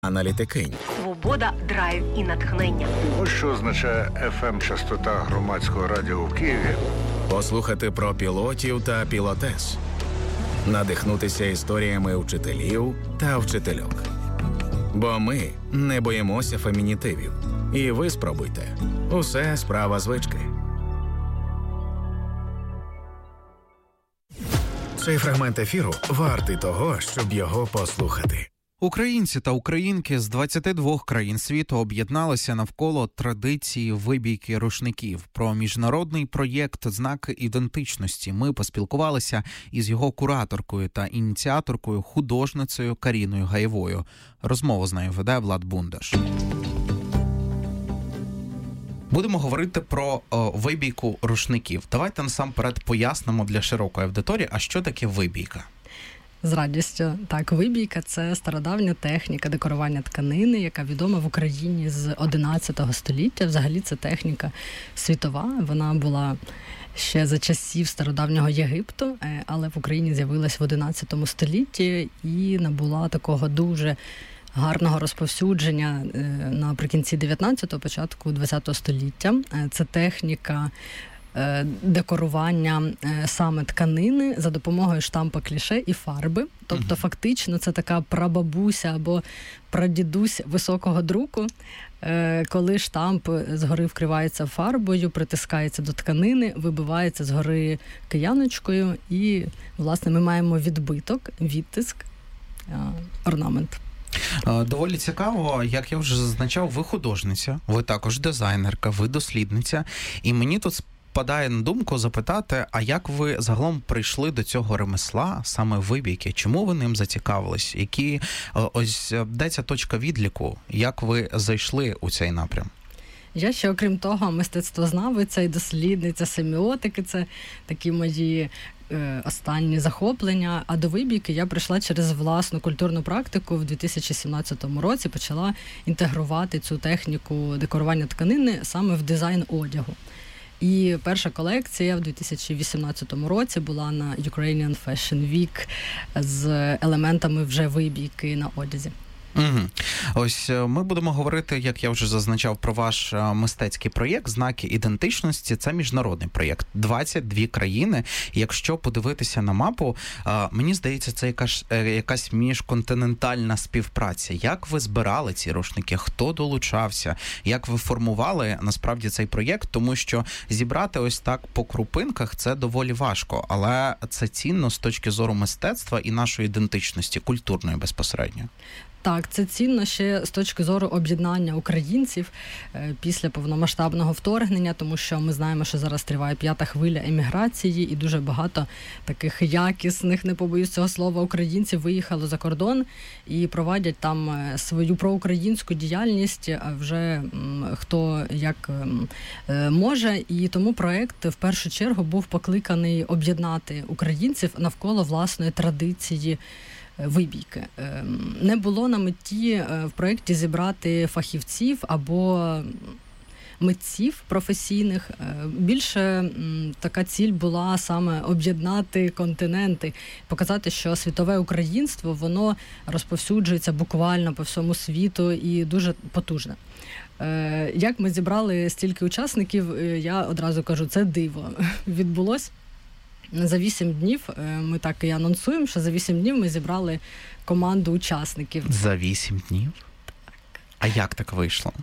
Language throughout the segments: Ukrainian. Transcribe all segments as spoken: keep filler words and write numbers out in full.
Аналітикинь. Свобода, драйв і натхнення. Ось що означає еф ем-частота громадського радіо в Києві. Послухати про пілотів та пілотес. Надихнутися історіями вчителів та вчительок. Бо ми не боїмося фемінітивів. І ви спробуйте. Усе справа звички. Цей фрагмент ефіру вартий того, щоб його послухати. Українці та українки з двадцяти двох країн світу об'єдналися навколо традиції вибійки рушників. Про міжнародний проєкт «Знаки ідентичності» ми поспілкувалися із його кураторкою та ініціаторкою, художницею Каріною Гаєвою. Розмову з нею веде Влад Бундаш. Будемо говорити про о, вибійку рушників. Давайте насамперед пояснимо для широкої аудиторії, а що таке вибійка? З радістю. Так, вибійка – це стародавня техніка декорування тканини, яка відома в Україні з одинадцятого століття. Взагалі це техніка світова. Вона була ще за часів стародавнього Єгипту, але в Україні з'явилась в одинадцятому столітті і набула такого дуже гарного розповсюдження наприкінці дев'ятнадцятого, початку двадцятого століття. Це техніка декорування саме тканини за допомогою штампа кліше і фарби. Тобто, фактично, це така прабабуся або прадідусь високого друку, коли штамп згори вкривається фарбою, притискається до тканини, вибивається згори кияночкою і, власне, ми маємо відбиток, відтиск, орнамент. Доволі цікаво, як я вже зазначав, ви художниця, ви також дизайнерка, ви дослідниця, і мені тут падає на думку запитати, а як ви загалом прийшли до цього ремесла, саме вибійки? Чому ви ним зацікавились? Які, ось, де ця точка відліку? Як ви зайшли у цей напрям? Я ще, окрім того, мистецтвознавиця і дослідниця семіотики. Це такі мої е, останні захоплення. А до вибійки я прийшла через власну культурну практику. В дві тисячі сімнадцятому році почала інтегрувати цю техніку декорування тканини саме в дизайн одягу. І перша колекція в дві тисячі вісімнадцятому році була на Ukrainian Fashion Week з елементами вже вибійки на одязі. Угу. Ось ми будемо говорити, як я вже зазначав, про ваш мистецький проєкт «Знаки ідентичності». Це міжнародний проєкт. двадцять дві країни. Якщо подивитися на мапу, мені здається, це якась, якась міжконтинентальна співпраця. Як ви збирали ці рушники? Хто долучався? Як ви формували, насправді, цей проєкт? Тому що зібрати ось так по крупинках – це доволі важко. Але це цінно з точки зору мистецтва і нашої ідентичності, культурної безпосередньо. Так, це цінно ще з точки зору об'єднання українців після повномасштабного вторгнення, тому що ми знаємо, що зараз триває п'ята хвиля еміграції, і дуже багато таких якісних, не побоюсь цього слова, українців виїхало за кордон і проводять там свою проукраїнську діяльність, вже хто як може. І тому проект в першу чергу був покликаний об'єднати українців навколо власної традиції вибійки. Не було на меті в проєкті зібрати фахівців або митців професійних. Більше така ціль була саме об'єднати континенти, показати, що світове українство, воно розповсюджується буквально по всьому світу і дуже потужне. Як ми зібрали стільки учасників, я одразу кажу, це диво. Відбулось за вісім днів, ми так і анонсуємо, що за вісім днів ми зібрали команду учасників. За вісім днів? Так. А як так вийшло?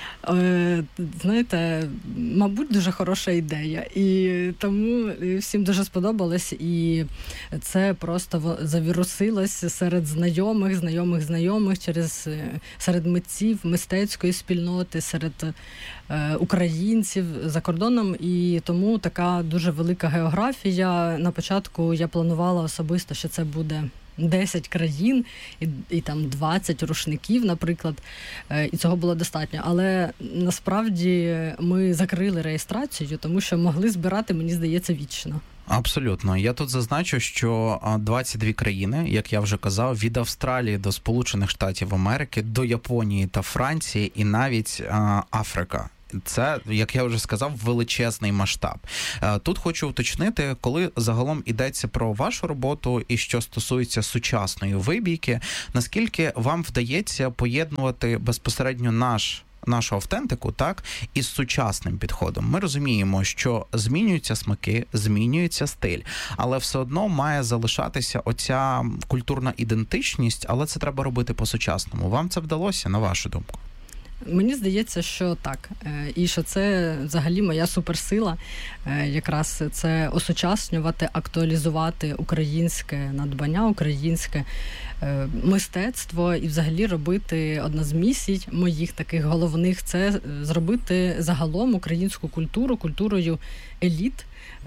Е, знаєте, мабуть, дуже хороша ідея. І тому всім дуже сподобалось. І це просто завірусилось серед знайомих, знайомих, знайомих, через, серед митців, мистецької спільноти, серед е, українців за кордоном. І тому така дуже велика географія. На початку я планувала особисто, що це буде десять країн і, і там двадцять рушників, наприклад, і цього було достатньо. Але насправді ми закрили реєстрацію, тому що могли збирати, мені здається, вічно. Абсолютно. Я тут зазначу, що двадцять дві країни, як я вже казав, від Австралії до Сполучених Штатів Америки, до Японії та Франції і навіть а, Африка. Це, як я вже сказав, величезний масштаб. Тут хочу уточнити, коли загалом йдеться про вашу роботу і що стосується сучасної вибійки, наскільки вам вдається поєднувати безпосередньо наш нашу автентику, так, із сучасним підходом. Ми розуміємо, що змінюються смаки, змінюється стиль, але все одно має залишатися оця культурна ідентичність, але це треба робити по-сучасному. Вам це вдалося, на вашу думку? Мені здається, що так. І що це взагалі моя суперсила. Якраз це осучаснювати, актуалізувати українське надбання, українське мистецтво і взагалі робити одна з місій моїх таких головних – це зробити загалом українську культуру культурою еліт.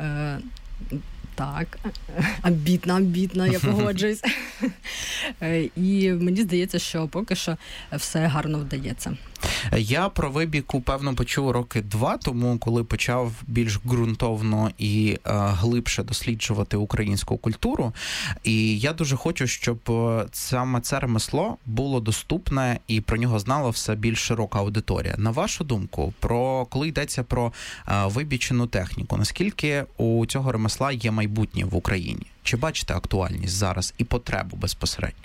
Так, амбітно, амбітно, я погоджуюсь. І мені здається, що поки що все гарно вдається. Я про вибійку, певно, почув роки два тому, коли почав більш ґрунтовно і е, глибше досліджувати українську культуру. І я дуже хочу, щоб саме це ремесло було доступне і про нього знала все більш широка аудиторія. На вашу думку, про коли йдеться про е, вибічену техніку, наскільки у цього ремесла є майбутнє в Україні? Чи бачите актуальність зараз і потребу безпосередньо?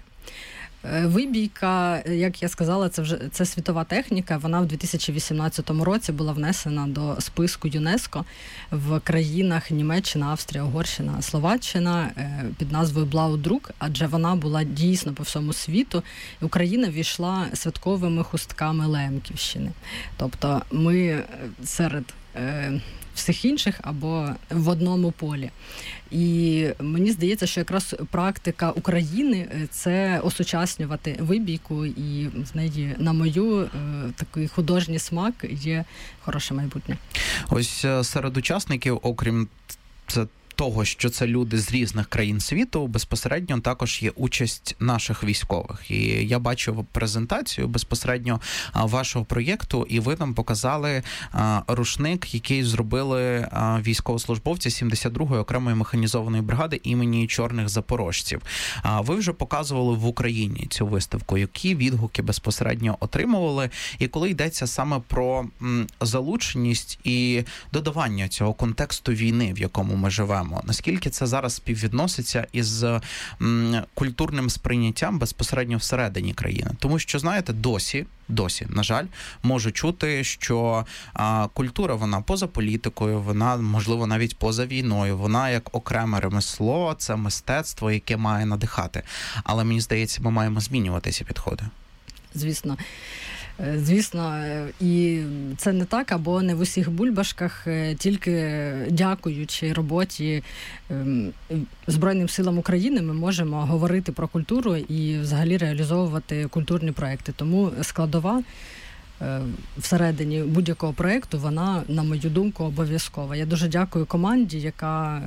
Вибійка, як я сказала, це вже це світова техніка. Вона в дві тисячі вісімнадцятому році була внесена до списку ЮНЕСКО в країнах Німеччина, Австрія, Угорщина, Словаччина під назвою Блаудрук, адже вона була дійсно по всьому світу. Україна війшла святковими хустками Лемківщини. Тобто ми серед всіх інших або в одному полі. І мені здається, що якраз практика України – це осучаснювати вибійку, і в неї, на мою, такий художній смак є хороше майбутнє. Ось серед учасників, окрім це того, що це люди з різних країн світу, безпосередньо також є участь наших військових. І я бачив презентацію безпосередньо вашого проєкту, і ви нам показали рушник, який зробили військовослужбовці сімдесят другої окремої механізованої бригади імені Чорних Запорожців. Ви вже показували в Україні цю виставку. Які відгуки безпосередньо отримували? І коли йдеться саме про залученість і додавання цього контексту війни, в якому ми живемо, наскільки це зараз співвідноситься із м, культурним сприйняттям безпосередньо всередині країни? Тому що, знаєте, досі, досі, на жаль, можу чути, що а, культура, вона поза політикою, вона, можливо, навіть поза війною, вона як окреме ремесло, це мистецтво, яке має надихати. Але, мені здається, ми маємо змінювати ці підходи. Звісно. Звісно, і це не так, або не в усіх бульбашках, тільки дякуючи роботі Збройним силам України ми можемо говорити про культуру і взагалі реалізовувати культурні проекти. Тому складова всередині будь-якого проекту, вона, на мою думку, обов'язкова. Я дуже дякую команді, яка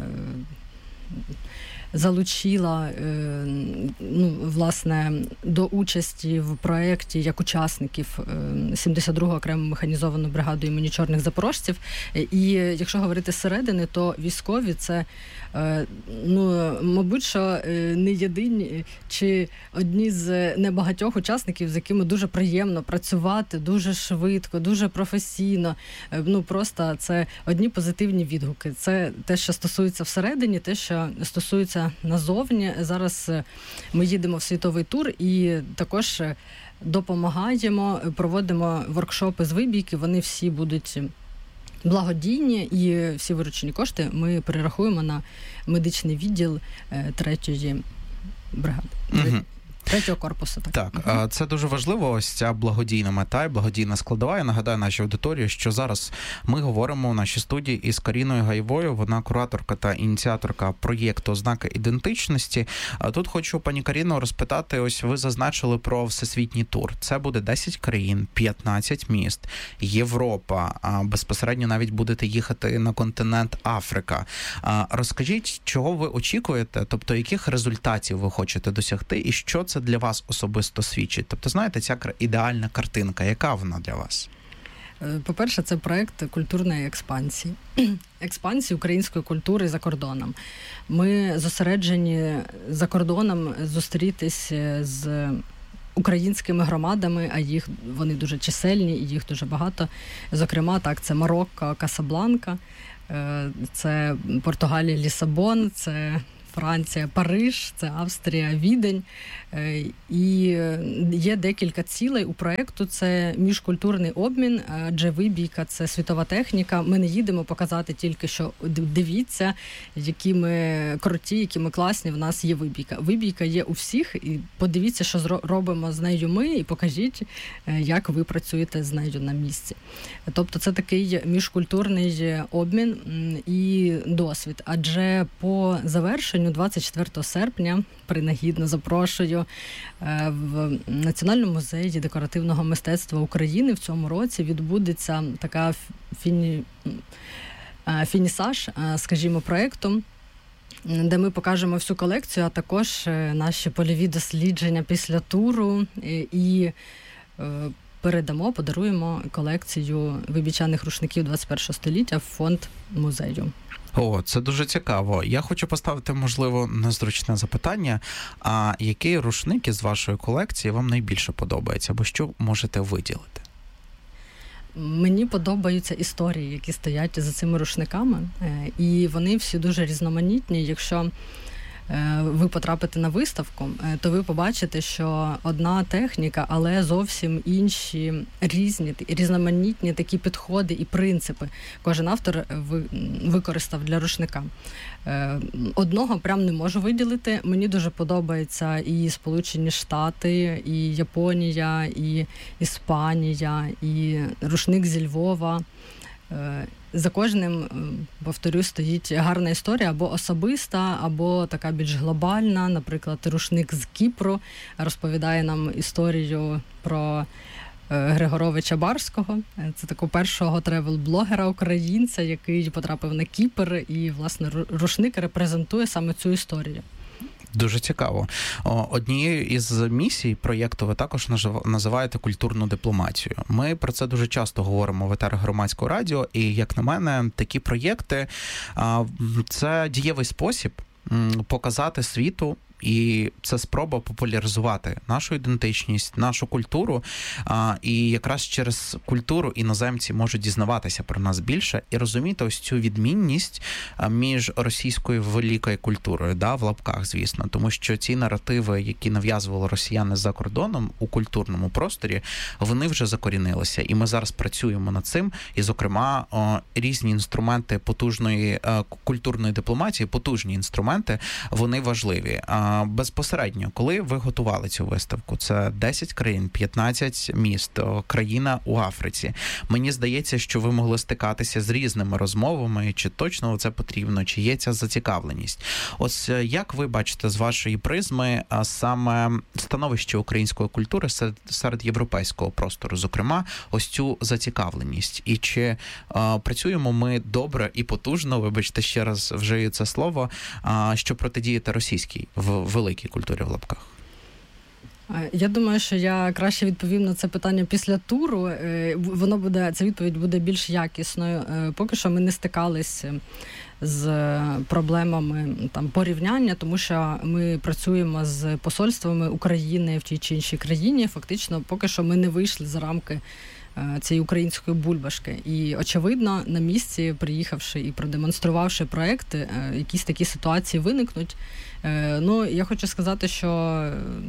залучила, ну, власне, до участі в проєкті як учасників сімдесят другу окрему механізовану бригаду імені Чорних Запорожців. І якщо говорити зсередини, то військові – це, ну, мабуть, що не єдині чи одні з небагатьох учасників, з якими дуже приємно працювати, дуже швидко, дуже професійно. Ну, просто це одні позитивні відгуки. Це те, що стосується всередині, те, що стосується назовні. Зараз ми їдемо в світовий тур і також допомагаємо, проводимо воркшопи з вибійки. Вони всі будуть благодійні, і всі виручені кошти ми перерахуємо на медичний відділ третьої бригади. Угу. Третього корпусу. Так. Так, uh-huh. Це дуже важливо, ось ця благодійна мета і благодійна складова. Я нагадаю нашій аудиторії, що зараз ми говоримо в нашій студії із Каріною Гаєвою, вона кураторка та ініціаторка проєкту «Ознаки ідентичності». А тут хочу, пані Каріно, розпитати, ось ви зазначили про всесвітній тур. Це буде десять країн, п'ятнадцять міст, Європа, безпосередньо навіть будете їхати на континент Африка. Розкажіть, чого ви очікуєте, тобто яких результатів ви хочете досягти і що це для вас особисто свідчить? Тобто, знаєте, ця ідеальна картинка, яка вона для вас? По-перше, це проєкт культурної експансії. Експансії української культури за кордоном. Ми зосереджені за кордоном зустрітись з українськими громадами, а їх вони дуже чисельні і їх дуже багато. Зокрема, так, це Марокко, Касабланка, це Португалія, Лісабон, це Франція, Париж, це Австрія, Відень. І є декілька цілей у проєкту. Це міжкультурний обмін, адже вибійка – це світова техніка. Ми не їдемо показати тільки, що дивіться, які ми круті, які ми класні, в нас є вибійка. Вибійка є у всіх, і подивіться, що робимо з нею ми, і покажіть, як ви працюєте з нею на місці. Тобто це такий міжкультурний обмін і досвід. Адже по завершенню двадцять четвертого серпня принагідно запрошую в Національному музеї декоративного мистецтва України в цьому році відбудеться така фіні... фінісаж, скажімо, проєкту, де ми покажемо всю колекцію, а також наші польові дослідження після туру і передамо, подаруємо колекцію вибічаних рушників двадцять першого століття в фонд музею. О, це дуже цікаво. Я хочу поставити, можливо, незручне запитання. А який рушник із вашої колекції вам найбільше подобається? Або що можете виділити? Мені подобаються історії, які стоять за цими рушниками. І вони всі дуже різноманітні. Якщо ви потрапите на виставку, то ви побачите, що одна техніка, але зовсім інші різні, різноманітні такі підходи і принципи кожен автор використав для рушника. Одного прям не можу виділити. Мені дуже подобається і Сполучені Штати, і Японія, і Іспанія, і рушник зі Львова. За кожним, повторюсь, стоїть гарна історія, або особиста, або така більш глобальна. Наприклад, рушник з Кіпру розповідає нам історію про Григоровича Барського. Це такого першого тревел-блогера українця, який потрапив на Кіпр, і, власне, рушник репрезентує саме цю історію. Дуже цікаво. Однією із місій проєкту ви також називаєте культурну дипломатію. Ми про це дуже часто говоримо в етерах Громадського радіо, і, як на мене, такі проєкти – це дієвий спосіб показати світу, і це спроба популяризувати нашу ідентичність, нашу культуру. І якраз через культуру іноземці можуть дізнаватися про нас більше і розуміти ось цю відмінність між російською великою культурою, да, в лапках, звісно. Тому що ці наративи, які нав'язували росіяни за кордоном у культурному просторі, вони вже закорінилися. І ми зараз працюємо над цим. І, зокрема, різні інструменти потужної культурної дипломатії, потужні інструменти, вони важливі. Безпосередньо, коли ви готували цю виставку, це десять країн, п'ятнадцять міст, країна у Африці. Мені здається, що ви могли стикатися з різними розмовами, чи точно це потрібно, чи є ця зацікавленість. Ось як ви бачите з вашої призми саме становище української культури серед, серед європейського простору, зокрема, ось цю зацікавленість? І чи а, працюємо ми добре і потужно, вибачте, ще раз вжию це слово, а, щоб протидіяти російській в великій культурі в лапках? Я думаю, що я краще відповім на це питання після туру. Воно буде, ця відповідь буде більш якісною. Поки що ми не стикались з проблемами там порівняння, тому що ми працюємо з посольствами України в тій чи іншій країні. Фактично, поки що ми не вийшли за рамки цієї української бульбашки. І, очевидно, на місці, приїхавши і продемонструвавши проекти, якісь такі ситуації виникнуть. Ну, я хочу сказати, що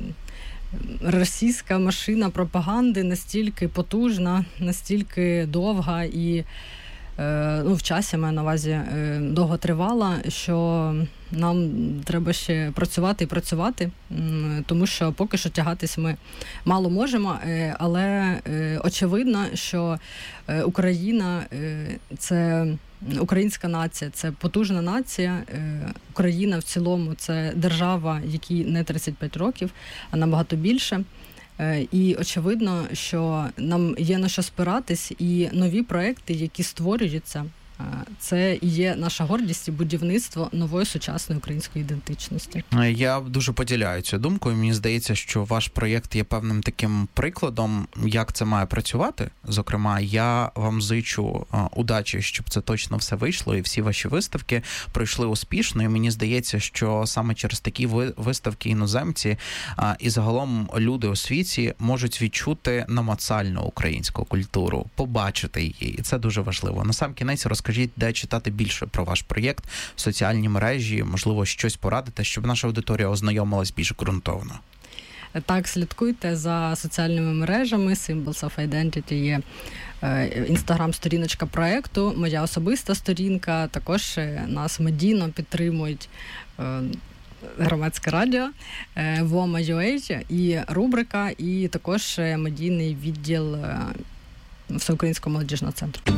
російська машина пропаганди настільки потужна, настільки довга і ну, в часі, маю на увазі, довго тривала, що нам треба ще працювати і працювати, тому що поки що тягатись ми мало можемо, але очевидно, що Україна – це українська нація, це потужна нація. Україна в цілому – це держава, якій не тридцять п'ять років, а набагато більше. І очевидно, що нам є на що спиратись, і нові проекти, які створюються, Це і є наша гордість і будівництво нової сучасної української ідентичності. Я дуже поділяю цю думку, і мені здається, що ваш проєкт є певним таким прикладом, як це має працювати. Зокрема, я вам зичу удачі, щоб це точно все вийшло, і всі ваші виставки пройшли успішно, і мені здається, що саме через такі виставки іноземці і загалом люди у світі можуть відчути намацальну українську культуру, побачити її, і це дуже важливо. Насамкінець розкажіть, де читати більше про ваш проєкт, соціальні мережі, можливо, щось порадити, щоб наша аудиторія ознайомилась більш ґрунтовно. Так, слідкуйте за соціальними мережами. Symbols of Identity є інстаграм-сторіночка проєкту, моя особиста сторінка, також нас медійно підтримують Громадське радіо, Вома.ua і рубрика, і також медійний відділ Всеукраїнського молодіжного центру.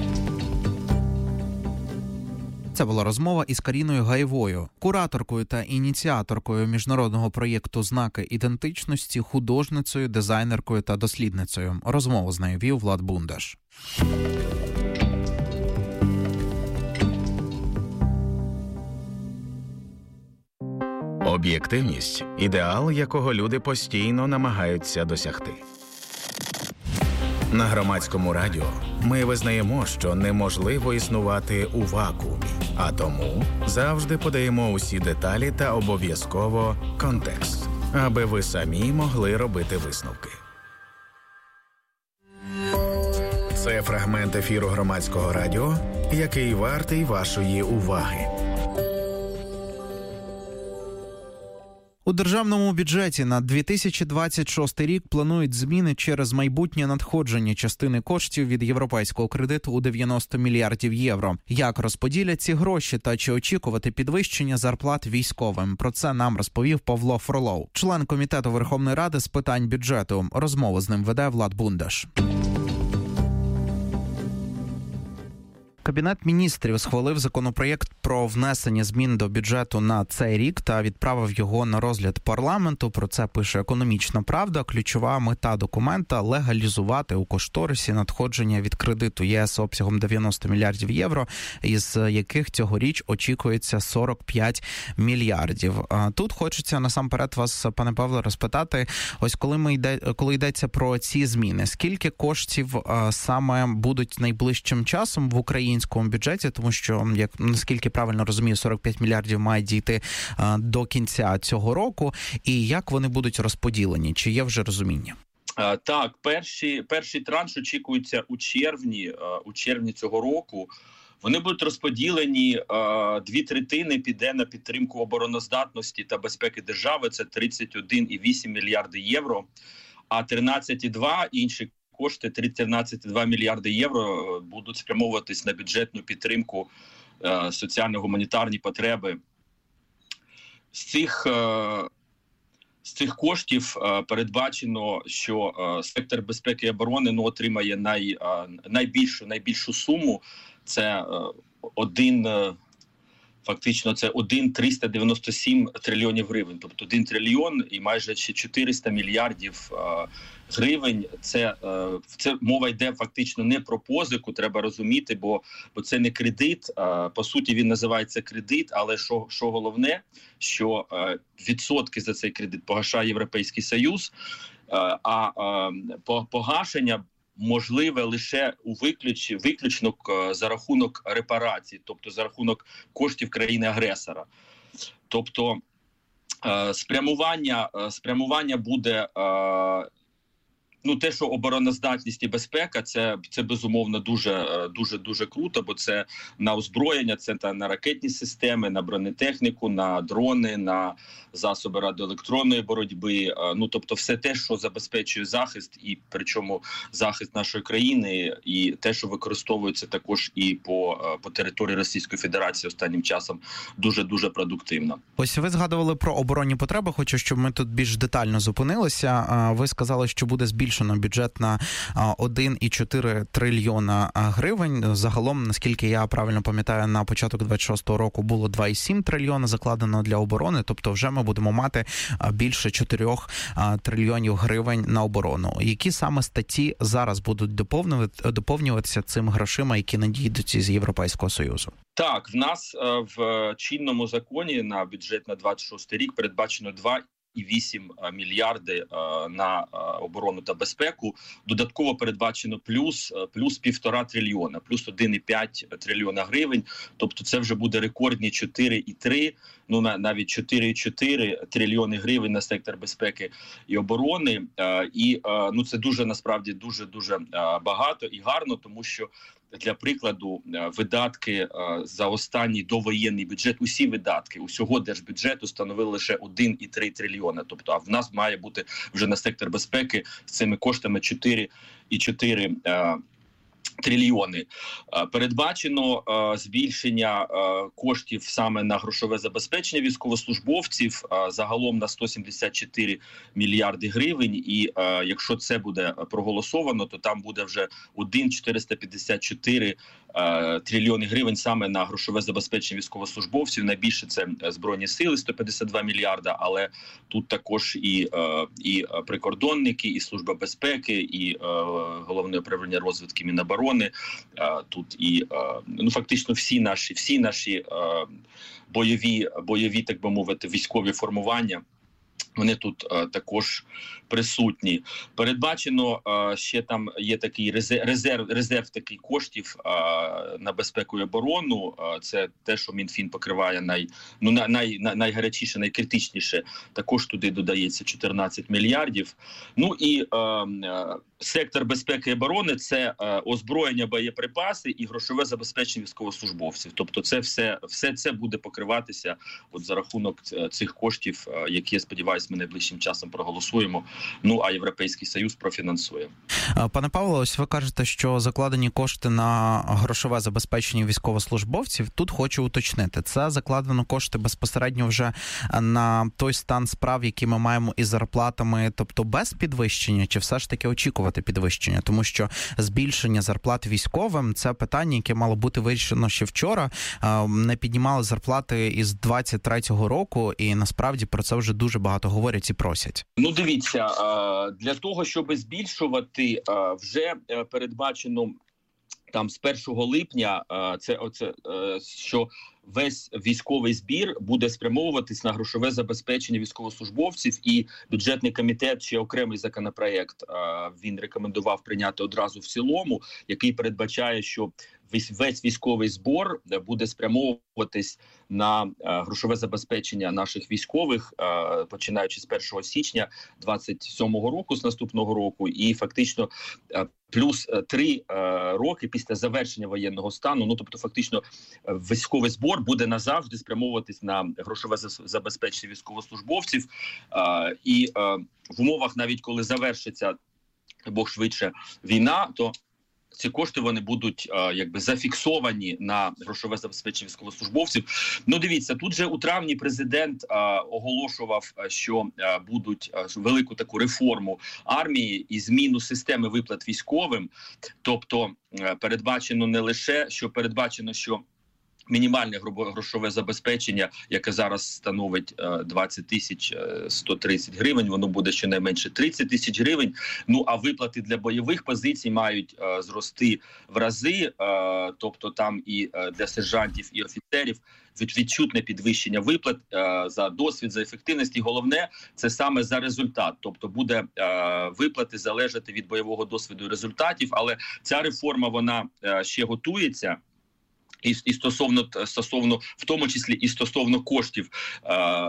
Це була розмова із Каріною Гаєвою, кураторкою та ініціаторкою міжнародного проєкту «Знаки ідентичності», художницею, дизайнеркою та дослідницею. Розмову з нею вів Влад Бундаш. Об'єктивність – ідеал, якого люди постійно намагаються досягти. На Громадському радіо ми визнаємо, що неможливо існувати у вакуумі, а тому завжди подаємо усі деталі та обов'язково контекст, аби ви самі могли робити висновки. Це фрагмент ефіру Громадського радіо, який вартий вашої уваги. У державному бюджеті на дві тисячі двадцять шостий рік планують зміни через майбутнє надходження частини коштів від європейського кредиту у дев'яносто мільярдів євро. Як розподілять ці гроші та чи очікувати підвищення зарплат військовим? Про це нам розповів Павло Фролов, член Комітету Верховної Ради з питань бюджету. Розмову з ним веде Влад Бундаш. Кабінет міністрів схвалив законопроєкт про внесення змін до бюджету на цей рік та відправив його на розгляд парламенту. Про це пише «Економічна правда». Ключова мета документа – легалізувати у кошторисі надходження від кредиту ЄС обсягом дев'яносто мільярдів євро, із яких цьогоріч очікується сорок п'ять мільярдів. Тут хочеться насамперед вас, пане Павле, розпитати, ось коли ми йде, коли йдеться про ці зміни, скільки коштів саме будуть найближчим часом в Україні українському бюджеті, тому що, як наскільки правильно розумію, сорок п'ять мільярдів мають дійти а, до кінця цього року. І як вони будуть розподілені? Чи є вже розуміння? А, так, перші, перший транш очікується у червні, а, у червні цього року. Вони будуть розподілені, а, дві третини піде на підтримку обороноздатності та безпеки держави, це тридцять один цілих вісім мільярди євро, а тринадцять цілих два інші кошти, тринадцять цілих два мільярди євро, будуть спрямовуватись на бюджетну підтримку е, соціально-гуманітарні потреби. З цих, е, з цих коштів е, передбачено, що е, сектор безпеки і оборони ну, отримає най, е, найбільшу, найбільшу суму. Це е, один, е, фактично, це один триста дев'яносто сім трильйонів гривень, тобто один трильйон і майже чотириста мільярдів е, гривень. Це, це мова йде фактично не про позику, треба розуміти, бо, бо це не кредит. По суті, він називається кредит, але що, що головне, що відсотки за цей кредит погашає Європейський Союз, а погашення можливе лише у виключ, виключно за рахунок репарацій, тобто за рахунок коштів країни-агресора. Тобто спрямування, спрямування буде... Ну, те, що обороноздатність і безпека, це, це безумовно дуже, дуже, дуже круто, бо це на озброєння, це та на ракетні системи, на бронетехніку, на дрони, на засоби радіоелектронної боротьби. Ну, тобто все те, що забезпечує захист, і причому захист нашої країни, і те, що використовується також і по, по території Російської Федерації останнім часом, дуже-дуже продуктивно. Ось ви згадували про оборонні потреби, хочу, щоб ми тут більш детально зупинилися. Ви сказали, що буде збільшення збільшено бюджет на один цілих чотири трильйона гривень. Загалом, наскільки я правильно пам'ятаю, на початок двадцять шостого року було два цілих сім трильйона закладено для оборони, тобто вже ми будемо мати більше чотирьох трильйонів гривень на оборону. Які саме статті зараз будуть доповнюватися цим грошима, які надійдуть із Європейського Союзу? Так, в нас в чинному законі на бюджет на двадцять шостий рік передбачено два і вісім мільярди на оборону та безпеку. Додатково передбачено плюс, плюс півтора трильйона, плюс один цілих п'ять трильйона гривень. Тобто це вже буде рекордні чотири цілих три, ну навіть чотири цілих чотири трильйони гривень на сектор безпеки і оборони. І ну це дуже, насправді, дуже-дуже багато і гарно, тому що для прикладу, видатки за останній довоєнний бюджет, усі видатки усього держбюджету становили лише один цілих три трильйона. Тобто, а в нас має бути вже на сектор безпеки з цими коштами чотири цілих чотири трильйони. Передбачено збільшення коштів саме на грошове забезпечення військовослужбовців загалом на сто сімдесят чотири мільярди гривень. І якщо це буде проголосовано, то там буде вже один цілих чотириста п'ятдесят чотири трильйони гривень саме на грошове забезпечення військовослужбовців. Найбільше це Збройні сили, сто п'ятдесят два мільярда, але тут також і, і прикордонники, і Служба безпеки, і Головне управління розвідки Міноборони. Тут і ну фактично всі наші, всі наші бойові, бойові, так би мовити, військові формування. Вони тут а, також присутні. Передбачено а, ще там є такий резерв, резерв, резерв такий коштів а, на безпеку і оборону. А, це те, що Мінфін покриває най, ну, най, най, найгарячіше, найкритичніше. Також туди додається чотирнадцять мільярдів. Ну і а, а, сектор безпеки і оборони – це а, озброєння, боєприпаси і грошове забезпечення військовослужбовців. Тобто це все, все це буде покриватися от за рахунок цих коштів, а, які, я сподіваюся, ми найближчим часом проголосуємо, ну а Європейський Союз профінансує. Пане Павло, ось ви кажете, що закладені кошти на грошове забезпечення військовослужбовців. Тут хочу уточнити, це закладено кошти безпосередньо вже на той стан справ, які ми маємо із зарплатами, тобто без підвищення, чи все ж таки очікувати підвищення? Тому що збільшення зарплат військовим – це питання, яке мало бути вирішено ще вчора. Не піднімали зарплати із двадцять третього року, і насправді про це вже дуже багато говорять і просять. Ну, дивіться, для того, щоб збільшувати, вже передбачено там з першого липня, це оце, що весь військовий збір буде спрямовуватись на грошове забезпечення військовослужбовців, і бюджетний комітет чи окремий законопроект він рекомендував прийняти одразу в цілому, який передбачає, що весь військовий збор буде спрямовуватись на грошове забезпечення наших військових, починаючи з першого січня двадцять сьомого року, з наступного року, і фактично плюс три роки після завершення воєнного стану. Ну, тобто, фактично, військовий збор буде назавжди спрямовуватись на грошове забезпечення військовослужбовців. І в умовах, навіть коли завершиться, або швидше, війна, то ці кошти вони будуть а, якби зафіксовані на грошове забезпечення військовослужбовців. Ну, дивіться, тут же у травні президент а, оголошував, що а, будуть а, велику таку реформу армії і зміну системи виплат військовим. Тобто а, передбачено не лише, що передбачено, що мінімальне грошове забезпечення, яке зараз становить двадцять тисяч сто тридцять гривень, воно буде щонайменше тридцять тисяч гривень. Ну, а виплати для бойових позицій мають а, зрости в рази, а, тобто там і а, для сержантів, і офіцерів від, відчутне підвищення виплат а, за досвід, за ефективність. І головне, це саме за результат. Тобто буде а, виплати залежати від бойового досвіду і результатів, але ця реформа, вона а, ще готується. І, і стосовно, стосовно, в тому числі і стосовно коштів е,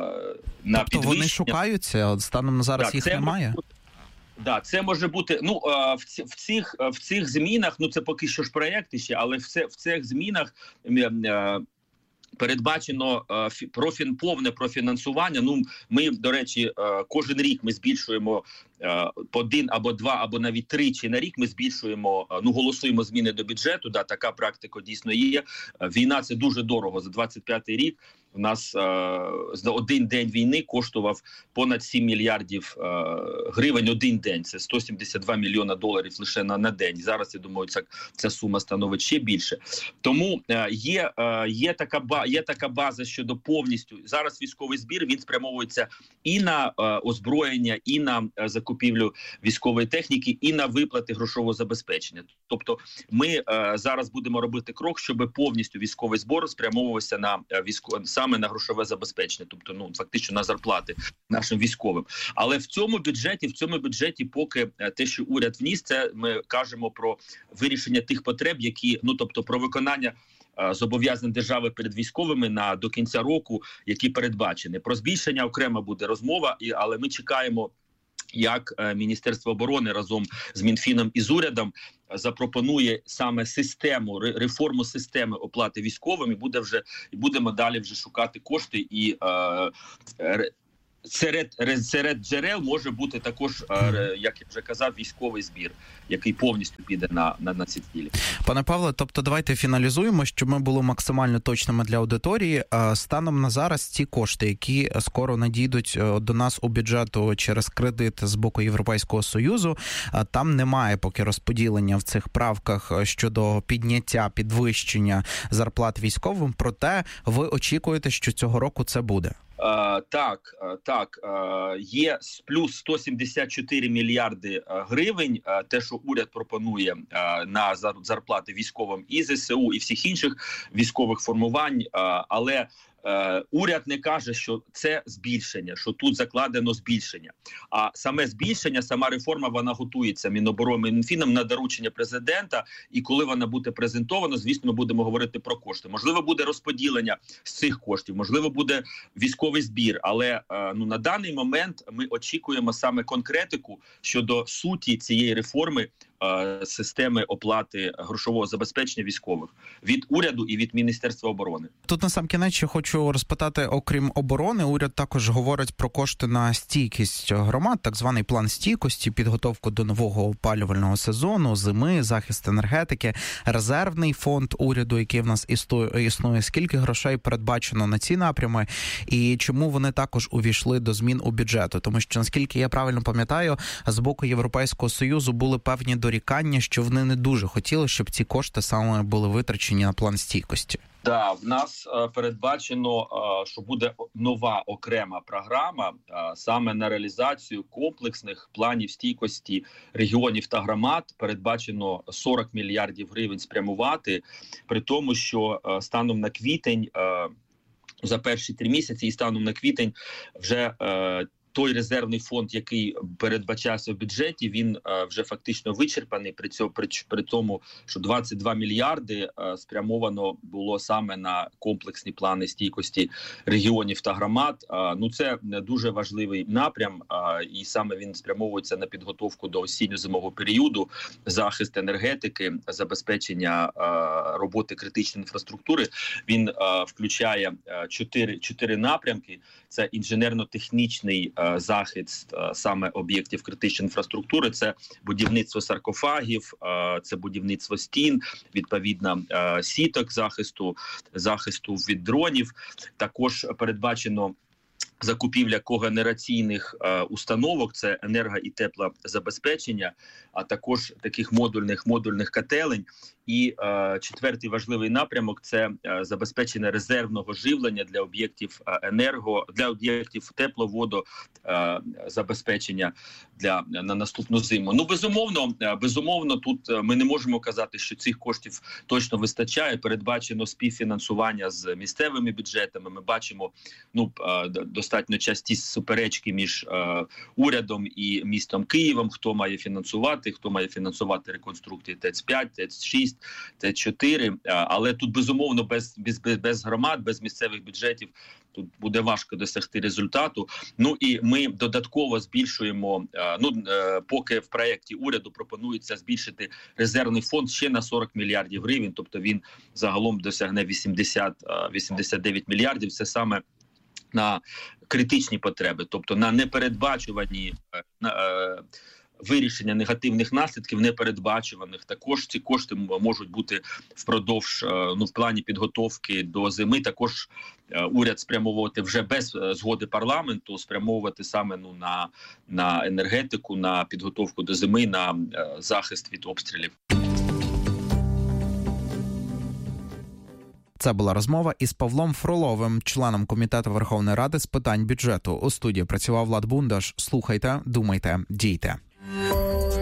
на тобто підвищення. Вони шукаються, станом на зараз так, їх це немає? Може бути, да, це може бути, ну, е, в, ці, в, цих, в цих змінах, ну це поки що ж проєкти ще, але в, це, в цих змінах е, передбачено е, профін, повне профінансування. Ну, ми, до речі, е, кожен рік ми збільшуємо один або два, або навіть тричі на рік ми збільшуємо, ну, голосуємо зміни до бюджету, да, така практика дійсно є. Війна – це дуже дорого. За двадцять п'ятий рік у нас е, за один день війни коштував понад сім мільярдів е, гривень один день. Це сто сімдесят два мільйона доларів лише на, на день. Зараз, я думаю, ця, ця сума становить ще більше. Тому е, є, е, є, така, є така база щодо повністю. Зараз військовий збір, він спрямовується і на е, озброєння, і на е, закупівлю військової техніки, і на виплати грошового забезпечення. Тобто ми е, зараз будемо робити крок, щоб повністю військовий збір спрямовувався на е, військовий саме на грошове забезпечення, тобто, ну, фактично на зарплати нашим військовим. Але в цьому бюджеті, в цьому бюджеті поки те, що уряд вніс, це ми кажемо про вирішення тих потреб, які, ну, тобто про виконання е, зобов'язань держави перед військовими на до кінця року, які передбачені. Про збільшення окремо буде розмова, і, але ми чекаємо, як е, Міністерство оборони разом з Мінфіном і з урядом запропонує саме систему, реформу системи оплати військовим, і буде вже і будемо далі вже шукати кошти, і е, серед, серед джерел може бути також, е, як я вже казав, військовий збір, який повністю піде на, на, на ці цілі. Пане Павле, тобто давайте фіналізуємо, щоб ми були максимально точними для аудиторії. Станом на зараз ці кошти, які скоро надійдуть до нас у бюджету через кредит з боку Європейського Союзу, там немає поки розподілення в цих правках щодо підняття, підвищення зарплат військовим, проте ви очікуєте, що цього року це буде? Uh, так, uh, так, uh, є плюс сто сімдесят чотири мільярди uh, гривень, uh, те, що уряд пропонує uh, на зарплати військовим і ЗСУ, і всіх інших військових формувань, uh, але Uh, уряд не каже, що це збільшення, що тут закладено збільшення. А саме збільшення, сама реформа, вона готується Міноборони, Мінфіном на доручення президента. І коли вона буде презентована, звісно, ми будемо говорити про кошти. Можливо, буде розподілення з цих коштів, можливо, буде військовий збір. Але uh, ну, на даний момент ми очікуємо саме конкретику щодо суті цієї реформи системи оплати грошового забезпечення військових від уряду і від Міністерства оборони. Тут на сам кінець ще хочу розпитати, окрім оборони, уряд також говорить про кошти на стійкість громад, так званий план стійкості, підготовку до нового опалювального сезону, зими, захист енергетики, резервний фонд уряду, який в нас існує. Скільки грошей передбачено на ці напрями і чому вони також увійшли до змін у бюджету? Тому що, наскільки я правильно пам'ятаю, з боку Європейського Союзу були певні дорікання, що вони не дуже хотіли, щоб ці кошти саме були витрачені на план стійкості. Да, в нас е, передбачено, е, що буде нова окрема програма е, саме на реалізацію комплексних планів стійкості регіонів та громад. Передбачено сорок мільярдів гривень спрямувати, при тому, що е, станом на квітень, е, за перші три місяці і станом на квітень вже е, той резервний фонд, який передбачався в бюджеті, він е, вже фактично вичерпаний, при цьому при, при тому, що двадцять два мільярди е, спрямовано було саме на комплексні плани стійкості регіонів та громад. Е, ну це дуже важливий напрям, е, і саме він спрямовується на підготовку до осінньо-зимового періоду, захист енергетики, забезпечення е, роботи критичної інфраструктури. Він е, включає чотири чотири напрямки. Це інженерно-технічний е, захист е, саме об'єктів критичної інфраструктури, це будівництво саркофагів, е, це будівництво стін, відповідно е, сіток захисту, захисту від дронів. Також передбачено закупівля когенераційних е, установок, це енерго- і теплозабезпечення, а також таких модульних модульних котелень. І е, четвертий важливий напрямок – це е, забезпечення резервного живлення для об'єктів е, енерго, для об'єктів тепловодо, е, забезпечення для на наступну зиму. Ну, безумовно, е, безумовно, тут е, ми не можемо казати, що цих коштів точно вистачає. Передбачено співфінансування з місцевими бюджетами. Ми бачимо, ну, е, достатньо часті суперечки між е, урядом і містом Києвом, хто має фінансувати, хто має фінансувати реконструкцію ТЕЦ п'ять, ТЕЦ шість, ТЕЦ чотири, але тут безумовно без, без, без громад, без місцевих бюджетів тут буде важко досягти результату. Ну і ми додатково збільшуємо, ну поки в проєкті уряду пропонується збільшити резервний фонд ще на сорок мільярдів гривень, тобто він загалом досягне вісімдесят, вісімдесят дев'ять мільярдів, це саме на критичні потреби, тобто на непередбачувані на, е, вирішення негативних наслідків, непередбачуваних. Також ці кошти можуть бути впродовж, е, ну, в плані підготовки до зими, також е, уряд спрямовувати вже без згоди парламенту, спрямовувати саме ну, на, на енергетику, на підготовку до зими, на е, захист від обстрілів. Це була розмова із Павлом Фроловим, членом Комітету Верховної Ради з питань бюджету. У студії працював Влад Бундаш. Слухайте, думайте, дійте.